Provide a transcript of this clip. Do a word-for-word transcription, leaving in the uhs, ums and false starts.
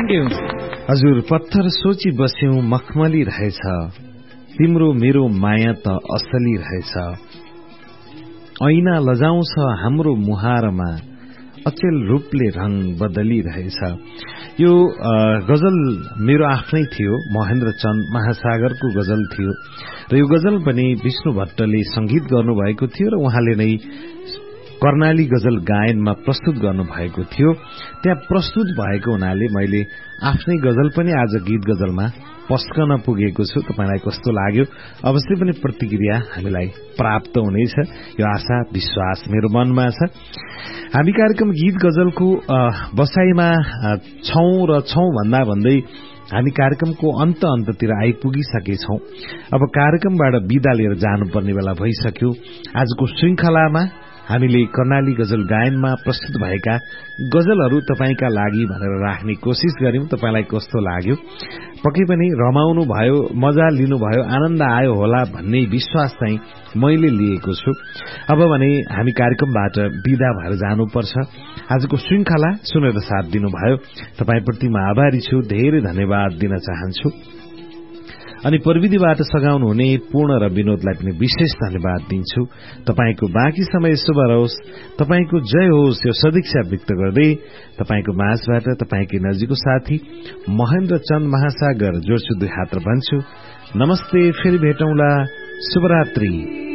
के हुन्छ? हजुर, पत्थर सोची बस्यौं मखमली रहेछ, तिम्रो मेरो माया त असली रहेछ। ऐना लजाउँछ हाम्रो मुहारमा, अचेल रूपले रंग बदली रहेछ। यो गजल मेरो आफ्नै थियो, महेन्द्र चन्द महासागरको गजल थियो र यो गजल पनि विष्णु भट्टले संगीत गर्नुभएको थियो र उहाँले नै कर्णाली गजल गायनमा प्रस्तुत गर्नुभएको थियो। त्यहाँ प्रस्तुत भएको हुनाले मैले आफ्नै गजल पनि आज गीत गजलमा पस्कन पुगेको छु। तपाईलाई कस्तो लाग्यो? अवश्य पनि प्रतिक्रिया हामीलाई प्राप्त हुनेछ, यो आशा विश्वास मेरो मनमा छ। हामी कार्यक्रम गीत गजलको बसाईमा छौं र छौं भन्दा भन्दै हामी कार्यक्रमको अन्त अन्ततिर आइपुगिसकेछौं। अब कार्यक्रमबाट बिदा लिएर जानुपर्ने बेला भइसक्यो। आजको श्रृंखलामा हामीले कर्णाली गजल गायनमा प्रस्तुत भएका गजलहरू तपाईका लागि भनेर राख्ने कोशिश गर्यौं। तपाईलाई कस्तो लाग्यो? पक्कै पनि रमाउनु भयो, मजा लिनुभयो, आनन्द आयो होला भन्ने विश्वास चाहिँ मैले लिएको छु। अब भने हामी कार्यक्रमबाट बिदा भएर जानुपर्छ। आजको श्रृंखला सुनेर साथ दिनुभयो, तपाईप्रति म आभारी छु, धेरै धन्यवाद दिन चाहन्छु। अनि प्रविधिबाट सघाउनु हुने पूर्ण र विनोदलाई पनि विशेष धन्यवाद दिन्छु। तपाईको बाँकी समय शुभ रहोस्, तपाईको जय होस् यो सदिक्षा व्यक्त गर्दै तपाईको माझबाट तपाईकै नजिकको साथी महेन्द्र चन्द महासागर जोड्छु दुई हात र भन्छु नमस्ते। फेरि भेटौँला। शुभरात्रि।